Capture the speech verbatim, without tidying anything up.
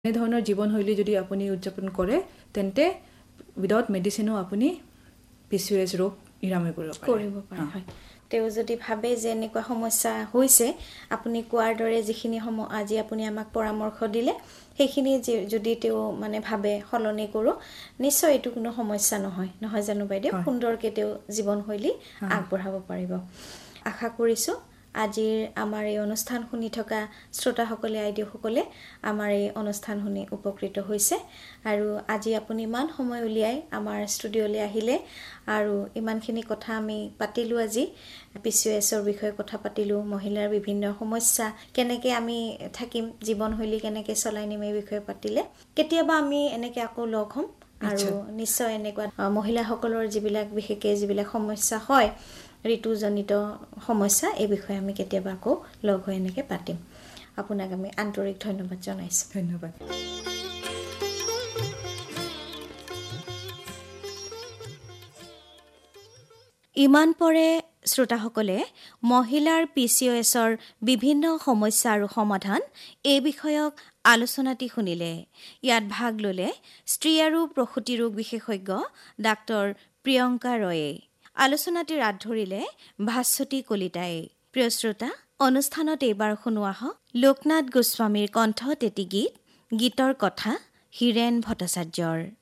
এনে ধৰণৰ জীৱনশৈলী যদি আপুনি উদযাপন কৰে তেন্তে উইদাউট মেডিচিনো আপুনি পিচিঅএছ ৰোগ নিৰাময় কৰিব পাৰে কৰিব পাৰে হয় তেও যদি ভাবে যে এনেকুৱা সমস্যা হৈছে আপুনি কোৱাৰ দৰে যিখিনি সম আজি আপুনি আমাক পৰামৰ্শ দিলে সেইখিনি যদি তেও মানে ভাবে সলনি কৰো নিশ্চয় এটো কোনো সমস্যা নহয় নহয় জানো বাইদেউ সুন্দৰকে তেও জীৱনশৈলী আগবঢ়াব পাৰিব আশা কৰিছো আজিৰ আমাৰ এই অনুষ্ঠান শুনি থকা শ্ৰোতাসকলে আইডিসকলে আমাৰ এই অনুষ্ঠান শুনি উপকৃত হৈছে আৰু আজি আপুনি ইমান সময় উলিয়াই আমাৰ ষ্টুডিঅ'লৈ আহিলে আৰু ইমানখিনি কথা আমি পাতিলো আজি পিচিঅএছৰ বিষয়ে কথা পাতিলো মহিলাৰ বিভিন্ন সমস্যা কেনেকে আমি থাকিম জীৱনশৈলী কেনেকে চলাই নিম এই বিষয়ে পাতিলে কেতিয়াবা আমি এনেকে আকৌ লগ হ'ম আৰু নিশ্চয় এনেকুৱা মহিলাসকলৰ যিবিলাক বিশেষকে যিবিলাক সমস্যা হয় ঋতুজনিত সমস্যা এই বিষয়ে আমি কেতিয়াবা আকৌ লগ হৈ এনেকে পাতিম আপোনাক আমি আন্তৰিক ধন্যবাদ জনাইছো ধন্যবাদ ইমান পৰে শ্ৰোতাসকলে মহিলাৰ পিচিঅএছৰ বিভিন্ন সমস্যা আৰু সমাধান এই বিষয়ক আলোচনাটি শুনিলে ইয়াত ভাগ ললে স্ত্ৰী আৰু প্ৰসূতি ৰোগ বিশেষজ্ঞ ডাক্তৰ প্ৰিয়ংকা ৰয়ে আলোচনাটিৰ আঁত ধৰিলে ভাস্বতী কলিতাই প্ৰিয় শ্ৰোতা অনুষ্ঠানত এইবাৰ শুনোৱা হওক লোকনাথ গোস্বামীৰ কণ্ঠ তেতি গীত গীতৰ কথা হীৰেন ভট্টাচাৰ্যৰ